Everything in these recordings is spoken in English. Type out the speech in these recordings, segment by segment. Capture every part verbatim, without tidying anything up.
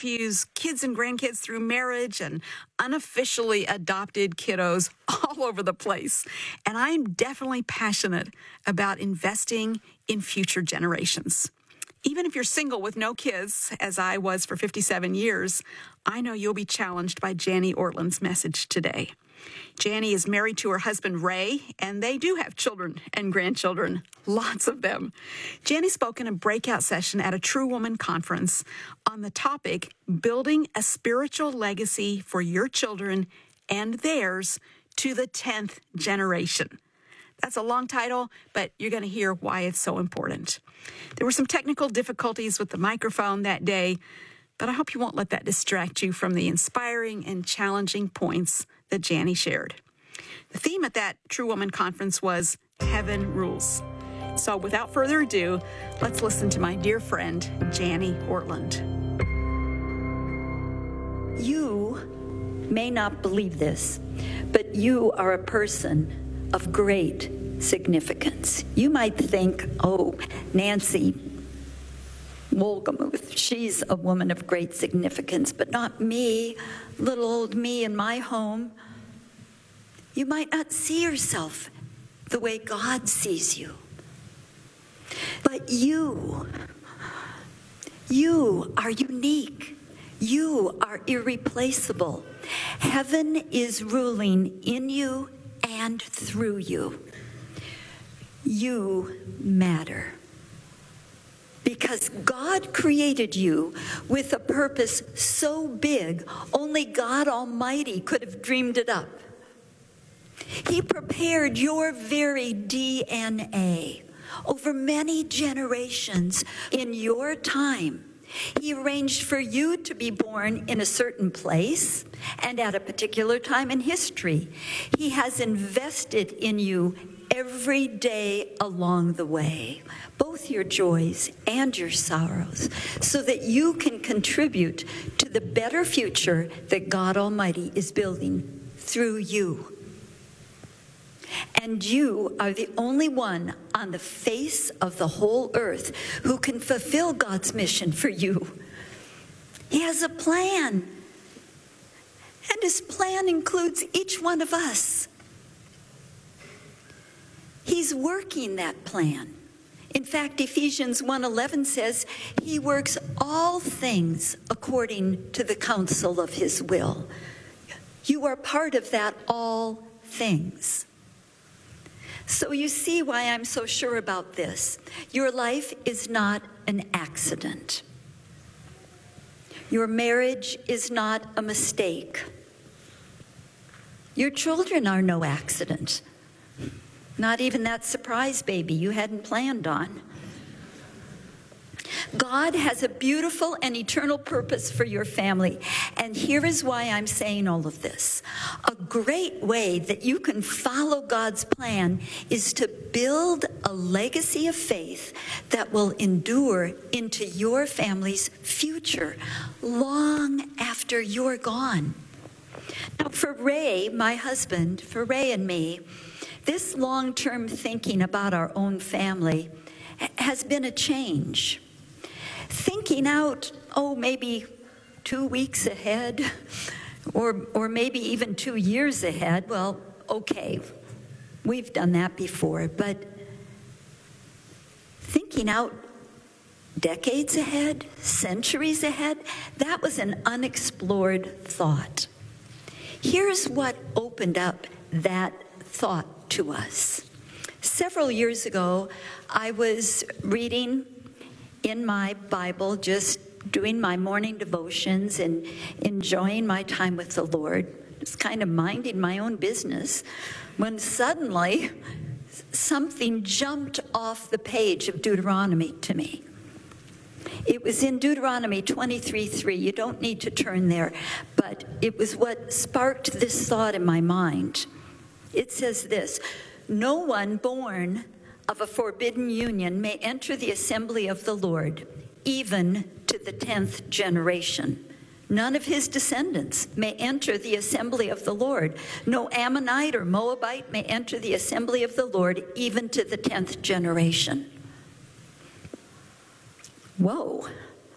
nephews, kids and grandkids through marriage, and unofficially adopted kiddos all over the place. And I'm definitely passionate about investing in future generations. Even if you're single with no kids, as I was for fifty-seven years, I know you'll be challenged by Janie Ortland's message today. Janie is married to her husband, Ray, and they do have children and grandchildren, lots of them. Janie spoke in a breakout session at a True Woman conference on the topic, Building a Spiritual Legacy for Your Children and Theirs to the tenth Generation. That's a long title, but you're going to hear why it's so important. There were some technical difficulties with the microphone that day, but I hope you won't let that distract you from the inspiring and challenging points that Janie shared. The theme at that True Woman conference was Heaven Rules. So without further ado, let's listen to my dear friend, Janie Ortland. You may not believe this, but you are a person of great significance. You might think, oh, Nancy Wolgemuth, she's a woman of great significance, but not me, little old me in my home. You might not see yourself the way God sees you. But you, you are unique. You are irreplaceable. Heaven is ruling in you and through you. You matter. Because God created you with a purpose so big, only God Almighty could have dreamed it up. He prepared your very D N A over many generations in your time. He arranged for you to be born in a certain place and at a particular time in history. He has invested in you every day along the way, both your joys and your sorrows, so that you can contribute to the better future that God Almighty is building through you. And you are the only one on the face of the whole earth who can fulfill God's mission for you. He has a plan, and his plan includes each one of us. He's working that plan. In fact, Ephesians one eleven says, he works all things according to the counsel of his will. You are part of that all things. So you see why I'm so sure about this. Your life is not an accident. Your marriage is not a mistake. Your children are no accident. Not even that surprise baby you hadn't planned on. God has a beautiful and eternal purpose for your family. And here is why I'm saying all of this. A great way that you can follow God's plan is to build a legacy of faith that will endure into your family's future long after you're gone. Now, for Ray, my husband, for Ray and me, this long-term thinking about our own family has been a change. Thinking out, oh, maybe two weeks ahead, or or maybe even two years ahead, well, okay, we've done that before, but thinking out decades ahead, centuries ahead, that was an unexplored thought. Here's what opened up that thought to us. Several years ago, I was reading in my Bible, just doing my morning devotions and enjoying my time with the Lord, just kind of minding my own business, when suddenly something jumped off the page of Deuteronomy to me. It was in Deuteronomy twenty-three three. You don't need to turn there, but it was what sparked this thought in my mind. It says this, no one born of a forbidden union may enter the assembly of the Lord, even to the tenth generation. None of his descendants may enter the assembly of the Lord. No Ammonite or Moabite may enter the assembly of the Lord, even to the tenth generation. Whoa.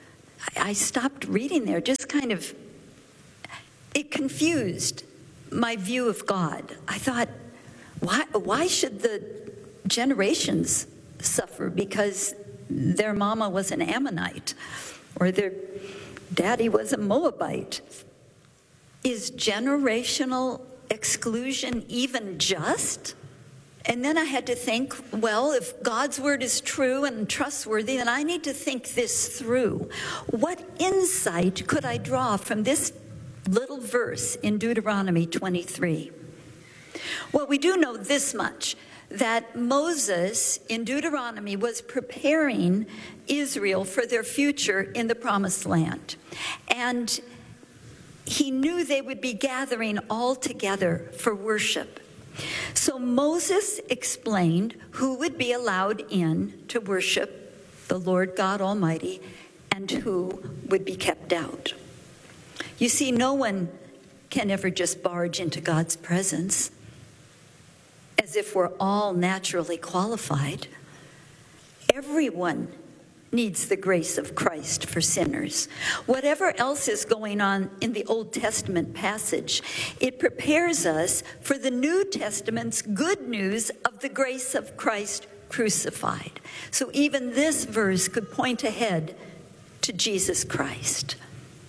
I stopped reading there, just kind of, it confused my view of God. I thought, why, why should the generations suffer because their mama was an Ammonite or their daddy was a Moabite? Is generational exclusion even just? And then I had to think, well, if God's word is true and trustworthy, then I need to think this through. What insight could I draw from this little verse in Deuteronomy twenty-three? Well, we do know this much, that Moses in Deuteronomy was preparing Israel for their future in the promised land. And he knew they would be gathering all together for worship. So Moses explained who would be allowed in to worship the Lord God Almighty and who would be kept out. You see, no one can ever just barge into God's presence as if we're all naturally qualified. Everyone needs the grace of Christ for sinners. Whatever else is going on in the Old Testament passage, it prepares us for the New Testament's good news of the grace of Christ crucified. So even this verse could point ahead to Jesus Christ.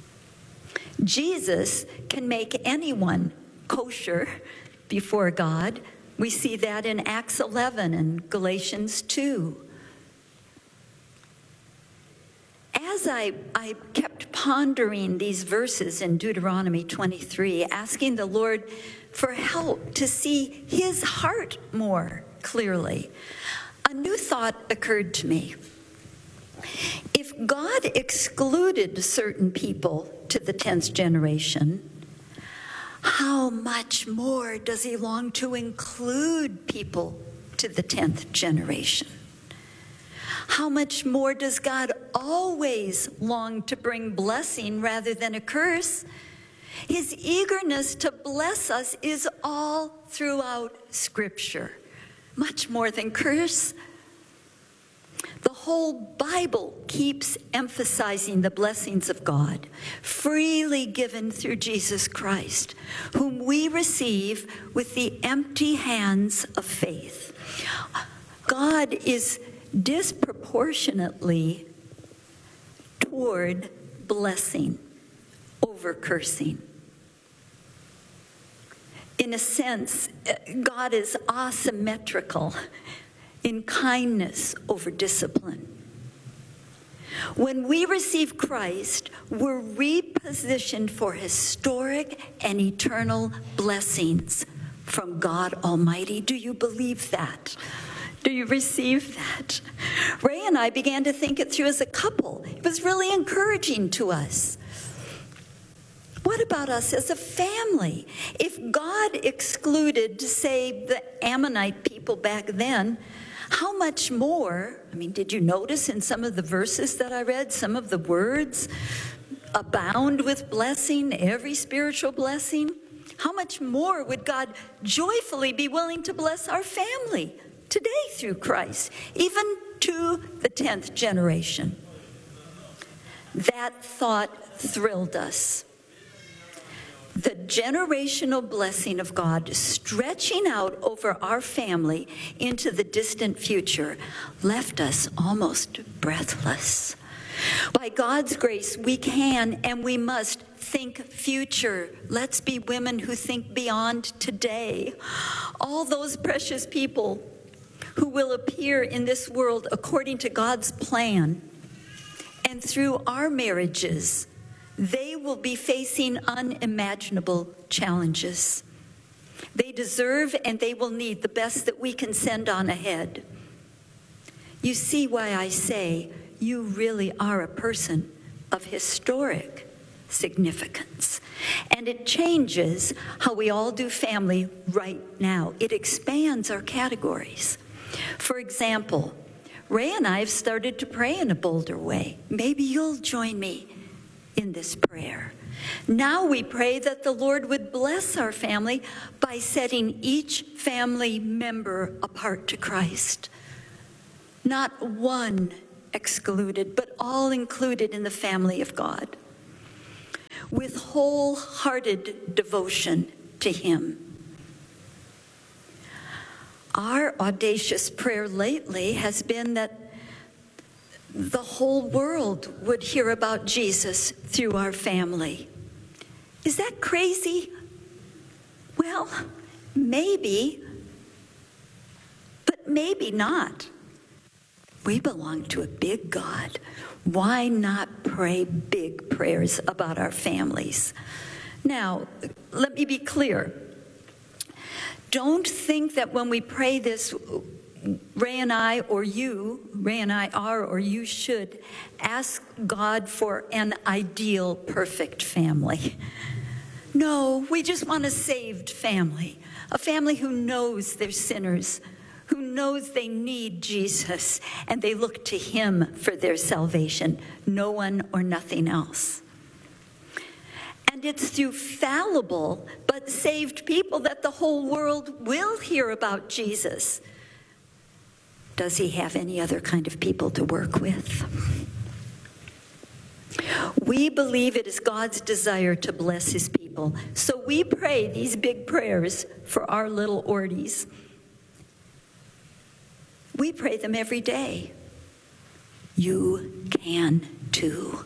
Jesus can make anyone kosher before God. We see that in Acts eleven and Galatians two. As I, I kept pondering these verses in Deuteronomy twenty-three, asking the Lord for help to see his heart more clearly, a new thought occurred to me. If God excluded certain people to the tenth generation, how much more does he long to include people to the tenth generation? How much more does God always long to bring blessing rather than a curse? His eagerness to bless us is all throughout Scripture, much more than curse. The whole Bible keeps emphasizing the blessings of God, freely given through Jesus Christ, whom we receive with the empty hands of faith. God is disproportionately toward blessing over cursing. In a sense, God is asymmetrical in kindness over discipline. When we receive Christ, we're repositioned for historic and eternal blessings from God Almighty. Do you believe that? Do you receive that? Ray and I began to think it through as a couple. It was really encouraging to us. What about us as a family? If God excluded, say, the Ammonite people back then, how much more? I mean, did you notice in some of the verses that I read, some of the words abound with blessing, every spiritual blessing? How much more would God joyfully be willing to bless our family today through Christ, even to the tenth generation? That thought thrilled us. The generational blessing of God stretching out over our family into the distant future left us almost breathless. By God's grace, we can and we must think future. Let's be women who think beyond today. All those precious people who will appear in this world according to God's plan, and through our marriages, they will be facing unimaginable challenges. They deserve and they will need the best that we can send on ahead. You see why I say you really are a person of historic significance. And it changes how we all do family right now. It expands our categories. For example, Ray and I have started to pray in a bolder way. Maybe you'll join me in this prayer. Now we pray that the Lord would bless our family by setting each family member apart to Christ. Not one excluded, but all included in the family of God, with wholehearted devotion to Him. Our audacious prayer lately has been that the whole world would hear about Jesus through our family. Is that crazy? Well, maybe, but maybe not. We belong to a big God. Why not pray big prayers about our families? Now, let me be clear. Don't think that when we pray this, Ray and I, or you, Ray and I are, or you should, ask God for an ideal, perfect family. No, we just want a saved family, a family who knows they're sinners, who knows they need Jesus, and they look to Him for their salvation, no one or nothing else. And it's through fallible but saved people that the whole world will hear about Jesus. Does He have any other kind of people to work with? We believe it is God's desire to bless His people. So we pray these big prayers for our little Orties. We pray them every day. You can too.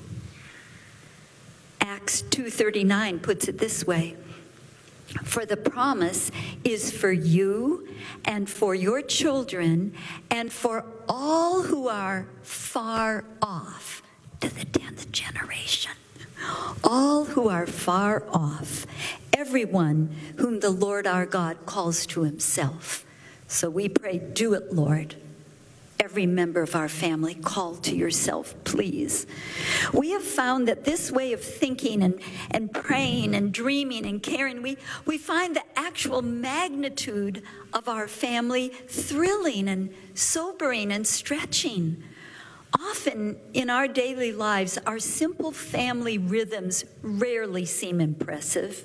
Acts two thirty-nine puts it this way: for the promise is for you and for your children and for all who are far off, to the tenth generation. All who are far off, everyone whom the Lord our God calls to Himself. So we pray, do it, Lord. Every member of our family, call to yourself, please. We have found that this way of thinking and, and praying and dreaming and caring, we, we find the actual magnitude of our family thrilling and sobering and stretching. Often in our daily lives, our simple family rhythms rarely seem impressive.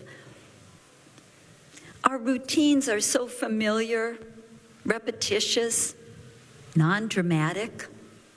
Our routines are so familiar, repetitious, non-dramatic.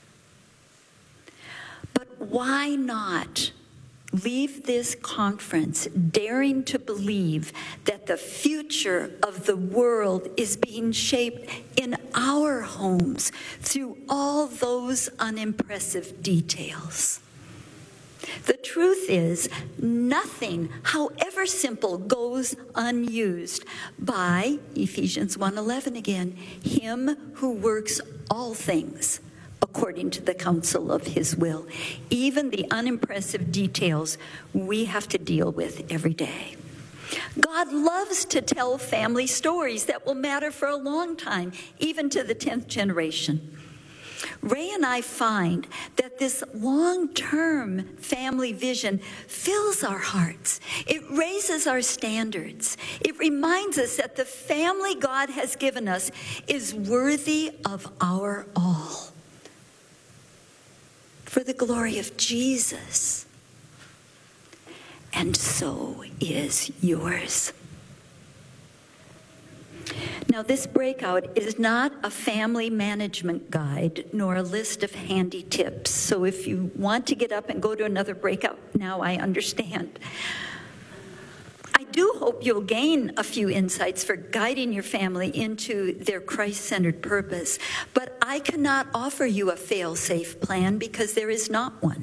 But why not leave this conference daring to believe that the future of the world is being shaped in our homes through all those unimpressive details? The truth is, nothing, however simple, goes unused by, Ephesians one eleven again, Him who works all things according to the counsel of His will. Even the unimpressive details we have to deal with every day. God loves to tell family stories that will matter for a long time, even to the tenth generation. Ray and I find that this long-term family vision fills our hearts. It raises our standards. It reminds us that the family God has given us is worthy of our all. For the glory of Jesus. And so is yours. Now, this breakout is not a family management guide nor a list of handy tips. So if you want to get up and go to another breakout now, I understand. I do hope you'll gain a few insights for guiding your family into their Christ-centered purpose. But I cannot offer you a fail-safe plan because there is not one.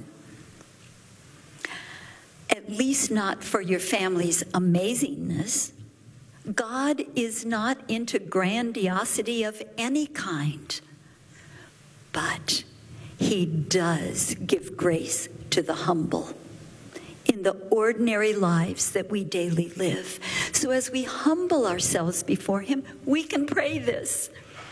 At least not for your family's amazingness. God is not into grandiosity of any kind, but He does give grace to the humble in the ordinary lives that we daily live. So as we humble ourselves before Him, we can pray this.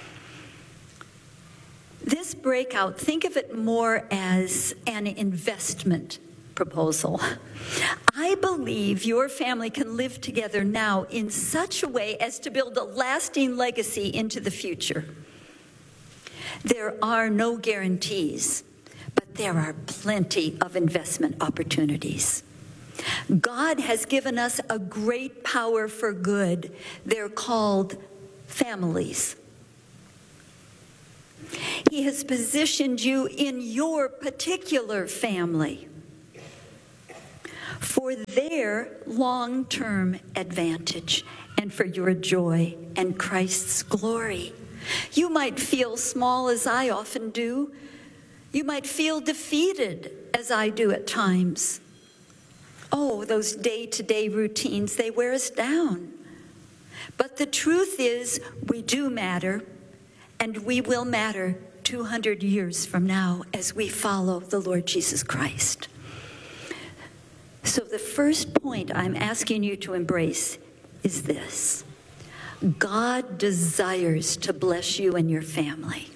This breakout, think of it more as an investment proposal. I believe your family can live together now in such a way as to build a lasting legacy into the future. There are no guarantees, but there are plenty of investment opportunities. God has given us a great power for good. They're called families. He has positioned you in your particular family for their long-term advantage and for your joy and Christ's glory. You might feel small, as I often do. You might feel defeated, as I do at times. Oh, those day-to-day routines, they wear us down. But the truth is, we do matter, and we will matter two hundred years from now as we follow the Lord Jesus Christ. So the first point I'm asking you to embrace is this: God desires to bless you and your family.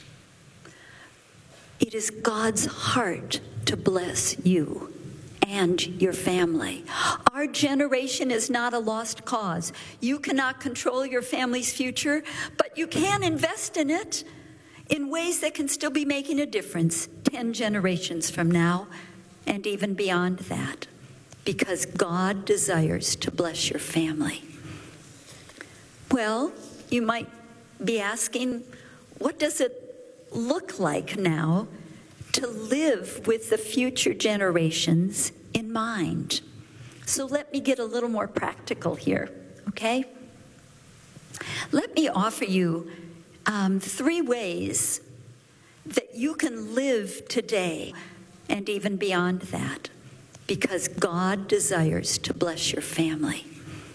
It is God's heart to bless you and your family. Our generation is not a lost cause. You cannot control your family's future, but you can invest in it in ways that can still be making a difference ten generations from now and even beyond that, because God desires to bless your family. Well, you might be asking, what does it look like now to live with the future generations in mind? So let me get a little more practical here, okay? Let me offer you um, three ways that you can live today and even beyond that, because God desires to bless your family.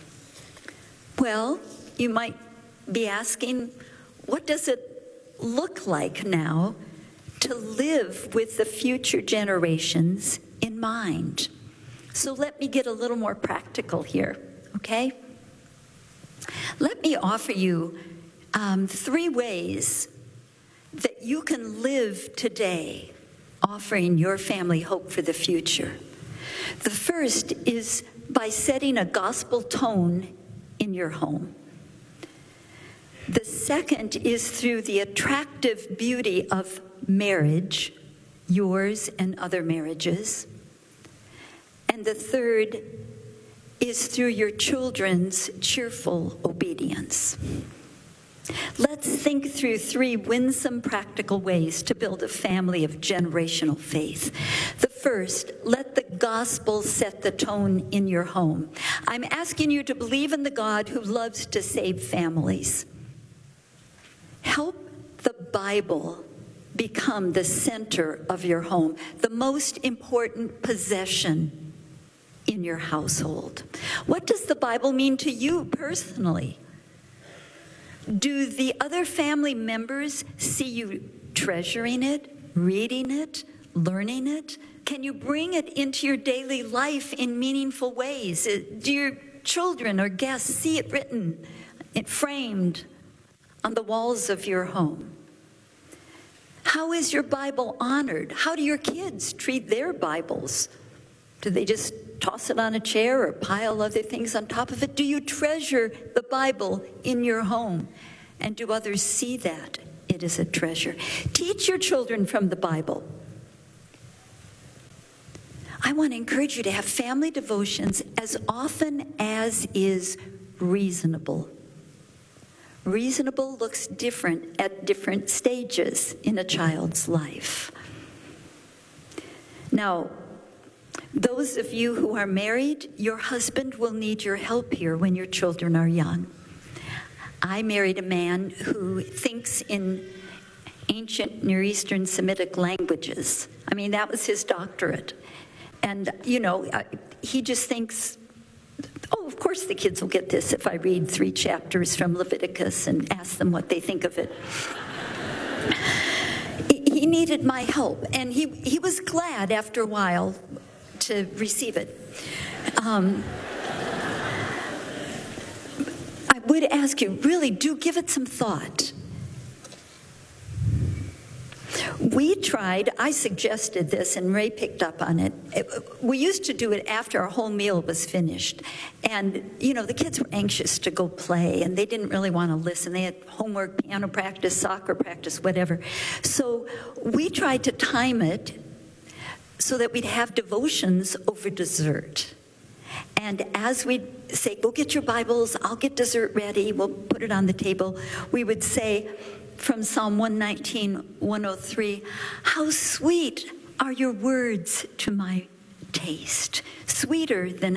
Well, you might be asking, what does it look like now to live with the future generations in mind? So let me get a little more practical here, okay? Let me offer you um, three ways that you can live today, offering your family hope for the future. The first is by setting a gospel tone in your home. The second is through the attractive beauty of marriage, yours and other marriages. And the third is through your children's cheerful obedience. Let's think through three winsome practical ways to build a family of generational faith. The first, let the gospel set the tone in your home. I'm asking you to believe in the God who loves to save families. Help the Bible become the center of your home, the most important possession in your household. What does the Bible mean to you personally? Do the other family members see you treasuring it, reading it, learning it? Can you bring it into your daily life in meaningful ways? Do your children or guests see it written, it framed on the walls of your home? How is your Bible honored? How do your kids treat their Bibles? Do they just toss it on a chair or pile other things on top of it? Do you treasure the Bible in your home? And do others see that it is a treasure? Teach your children from the Bible. I want to encourage you to have family devotions as often as is reasonable. Reasonable looks different at different stages in a child's life. Now, those of you who are married, your husband will need your help here when your children are young. I married a man who thinks in ancient Near Eastern Semitic languages. I mean, that was his doctorate. And, you know, he just thinks, oh, of course the kids will get this if I read three chapters from Leviticus and ask them what they think of it. He needed my help, and he, he was glad after a while to receive it. Um, I would ask you, really do give it some thought. We tried, I suggested this, and Ray picked up on it. it. We used to do it after our whole meal was finished. And, you know, the kids were anxious to go play, and they didn't really want to listen. They had homework, piano practice, soccer practice, whatever. So we tried to time it so that we'd have devotions over dessert. And as we'd say, go get your Bibles, I'll get dessert ready, we'll put it on the table, we would say, from Psalm one nineteen, one oh three, how sweet are your words to my taste, sweeter than